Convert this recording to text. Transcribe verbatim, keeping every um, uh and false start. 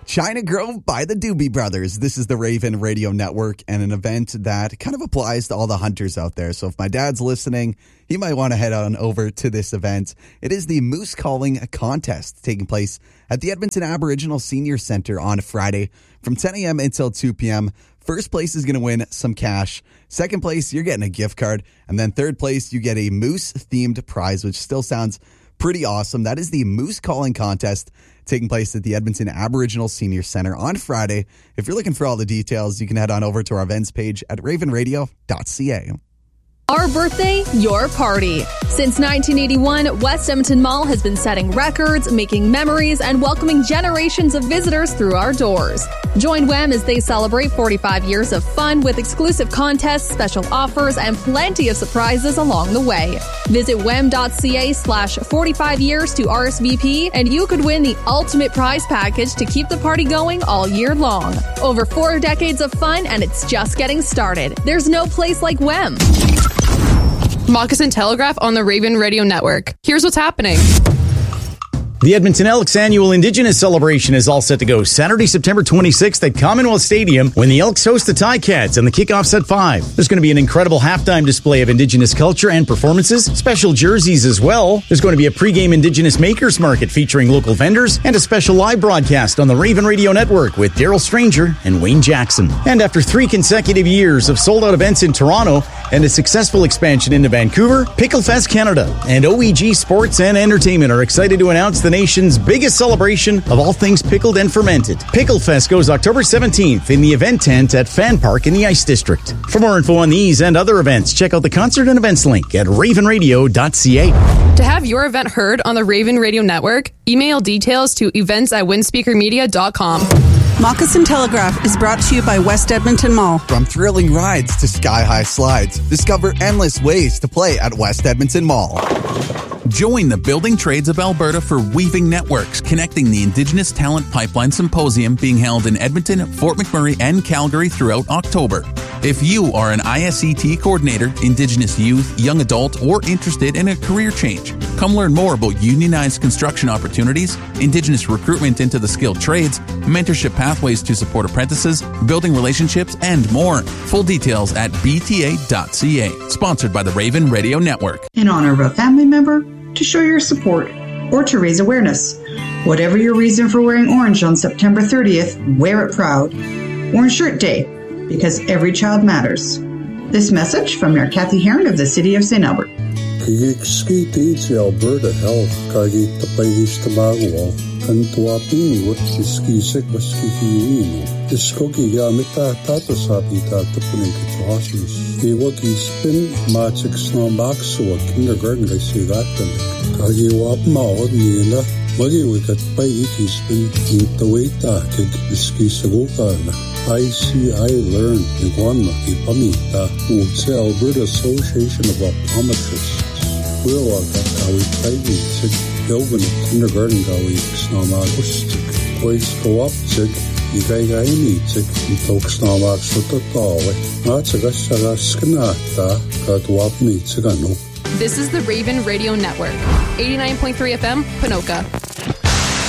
China Grove by the Doobie Brothers. This is the Raven Radio Network and an event that kind of applies to all the hunters out there. So if my dad's listening, he might want to head on over to this event. It is the Moose Calling Contest taking place at the Edmonton Aboriginal Senior Center on Friday from ten a.m. until two p.m. First place is going to win some cash. Second place, you're getting a gift card. And then third place, you get a moose-themed prize, which still sounds pretty awesome. That is the Moose Calling Contest taking place at the Edmonton Aboriginal Senior Center on Friday. If you're looking for all the details, you can head on over to our events page at raven radio dot c a. Our birthday, your party. Since nineteen eighty-one, West Edmonton Mall has been setting records, making memories, and welcoming generations of visitors through our doors. Join W E M as they celebrate forty-five years of fun with exclusive contests, special offers, and plenty of surprises along the way. Visit wem.ca slash 45 years to R S V P, and you could win the ultimate prize package to keep the party going all year long. Over four decades of fun, and it's just getting started. There's no place like W E M. Moccasin Telegraph on the Raven Radio Network. Here's what's happening. The Edmonton Elks annual Indigenous celebration is all set to go Saturday, September twenty-sixth at Commonwealth Stadium when the Elks host the Ticats and the kickoff's at five. There's going to be an incredible halftime display of Indigenous culture and performances, special jerseys as well. There's going to be a pregame Indigenous Makers Market featuring local vendors and a special live broadcast on the Raven Radio Network with Daryl Stranger and Wayne Jackson. And after three consecutive years of sold-out events in Toronto and a successful expansion into Vancouver, Pickle Fest Canada and O E G Sports and Entertainment are excited to announce the nation's biggest celebration of all things pickled and fermented. Pickle Fest goes October seventeenth in the event tent at Fan Park in the Ice District. For more info on these and other events, check out the concert and events link at raven radio dot c a. To have your event heard on the Raven Radio Network, email details to events at windspeaker media dot com. Moccasin Telegraph is brought to you by West Edmonton Mall. From thrilling rides to sky-high slides, discover endless ways to play at West Edmonton Mall. Join the Building Trades of Alberta for Weaving Networks, connecting the Indigenous Talent Pipeline Symposium being held in Edmonton, Fort McMurray, and Calgary throughout October. If you are an I S E T coordinator, Indigenous youth, young adult, or interested in a career change, come learn more about unionized construction opportunities, Indigenous recruitment into the skilled trades, mentorship pathways to support apprentices, building relationships, and more. Full details at b t a dot c a. Sponsored by the Raven Radio Network. In honor of a family member, to show your support, or to raise awareness. Whatever your reason for wearing orange on September thirtieth, wear it proud. Orange Shirt Day, because every child matters. This message from Mayor Kathy Heron of the City of Saint Albert. Kigik Alberta Health kagi tapayis tabago kan tuapini wat kiskisek baskikino iskoki gamita tata sapita tapunin kitohasis iwaki spin matsik snowbox wa kindergarten I see that kagi wap maod nila magi wikat pay ikispin intawita kig iskisagukana I see I learned igwanma ipamita utse Alberta Association of Optometrists Willow gawi kaigi sig Yogan kindergarten gawi snamagustik Boys go up sig Igai gaini sig Tok snamag sutatawe Matsagashaga skanata Katwapni sigano. This is the Raven Radio Network. eighty-nine point three F M, Panoka.